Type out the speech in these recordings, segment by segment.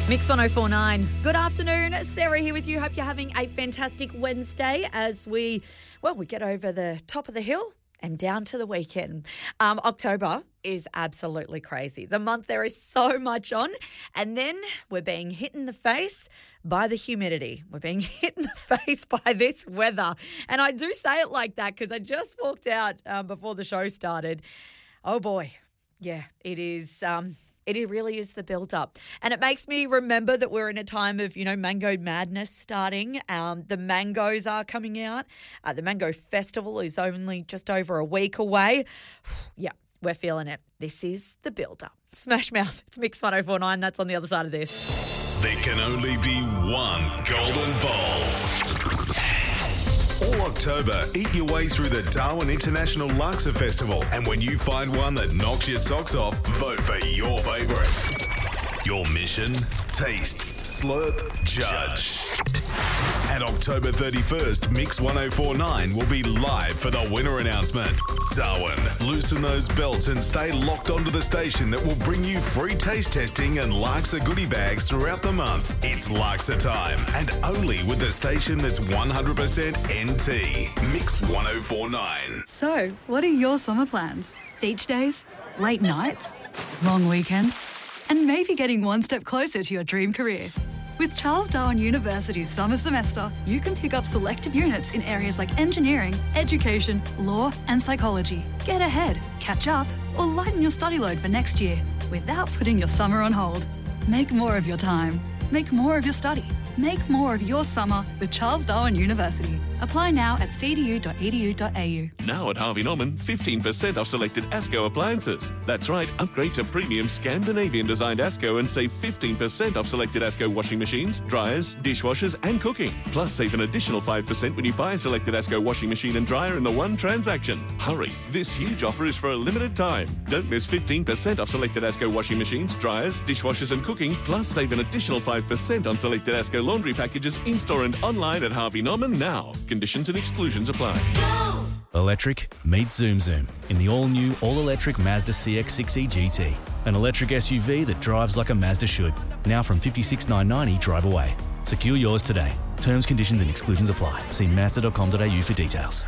Mix 1049. Good afternoon. Sarah here with you. Hope you're having a fantastic Wednesday as we get over the top of the hill and down to the weekend. October is absolutely crazy. The month there is so much on, and then we're being hit in the face by the humidity. We're being hit in the face by this weather. And I do say it like that because I just walked out before the show started. Oh boy. Yeah, it is. It really is the build-up. And it makes me remember that we're in a time of, mango madness starting. The mangoes are coming out. The Mango Festival is only just over a week away. Yeah, we're feeling it. This is the build-up. Smash Mouth. It's Mix 1049. That's on the other side of this. There can only be one golden bowl. All October, eat your way through the Darwin International Laksa Festival. And when you find one that knocks your socks off, vote for your favourite. Your mission? Taste, slurp, judge. And October 31st, Mix 1049 will be live for the winner announcement. Darwin, loosen those belts and stay locked onto the station that will bring you free taste testing and Laksa goodie bags throughout the month. It's Laksa time, and only with the station that's 100% NT. Mix 1049. So, what are your summer plans? Beach days? Late nights? Long weekends? And maybe getting one step closer to your dream career. With Charles Darwin University's summer semester, you can pick up selected units in areas like engineering, education, law and psychology. Get ahead, catch up, or lighten your study load for next year without putting your summer on hold. Make more of your time. Make more of your study. Make more of your summer with Charles Darwin University. Apply now at cdu.edu.au. Now at Harvey Norman, 15% off selected ASCO appliances. That's right, upgrade to premium Scandinavian-designed ASCO and save 15% off selected ASCO washing machines, dryers, dishwashers and cooking. Plus, save an additional 5% when you buy a selected ASCO washing machine and dryer in the one transaction. Hurry, this huge offer is for a limited time. Don't miss 15% off selected ASCO washing machines, dryers, dishwashers and cooking. Plus, save an additional 5% on selected ASCO laundry packages in-store and online at Harvey Norman now. Conditions and exclusions apply. Electric meets Zoom Zoom in the all-new, all-electric Mazda CX-6e GT. An electric SUV that drives like a Mazda should. Now from $56,990 drive away. Secure yours today. Terms, conditions and exclusions apply. See Mazda.com.au for details.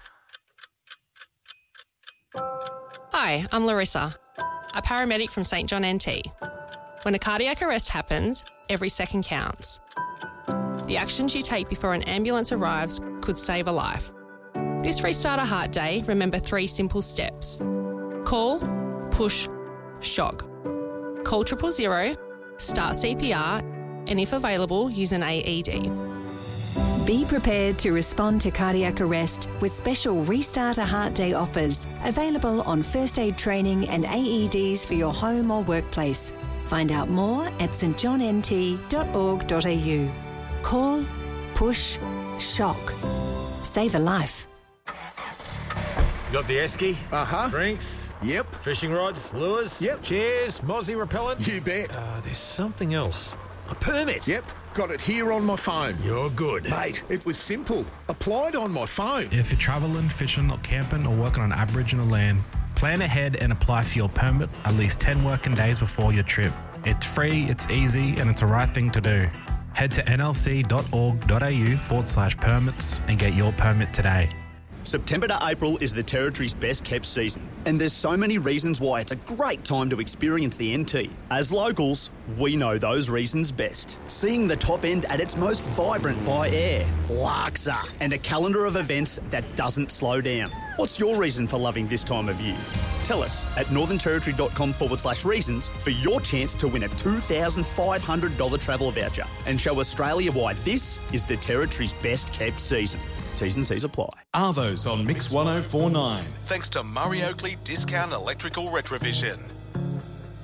Hi, I'm Larissa, a paramedic from St John NT. When a cardiac arrest happens, every second counts. The actions you take before an ambulance arrives could save a life. This Restart a Heart Day, remember 3 simple steps. Call, push, shock. Call 000, start CPR, and if available, use an AED. Be prepared to respond to cardiac arrest with special Restart a Heart Day offers available on first aid training and AEDs for your home or workplace. Find out more at stjohnt.org.au. Call, push, shock. Save a life. You got the esky? Uh-huh. Drinks? Yep. Fishing rods? Lures? Yep. Chairs? Mozzie repellent? You bet. There's something else. A permit? Yep. Got it here on my phone. You're good. Mate, it was simple. Applied on my phone. If you're travelling, fishing or camping or working on Aboriginal land, plan ahead and apply for your permit at least 10 working days before your trip. It's free, it's easy, and it's the right thing to do. Head to nlc.org.au/permits and get your permit today. September to April is the Territory's best kept season, and there's so many reasons why it's a great time to experience the NT. As locals, we know those reasons best. Seeing the top end at its most vibrant by air, Laksa, and a calendar of events that doesn't slow down. What's your reason for loving this time of year? Tell us at northernterritory.com/reasons for your chance to win a $2,500 travel voucher and show Australia why this is the Territory's best kept season. T's and C's apply. Arvo's on Mix 1049. Thanks to Murray Oakley Discount Electrical Retrovision.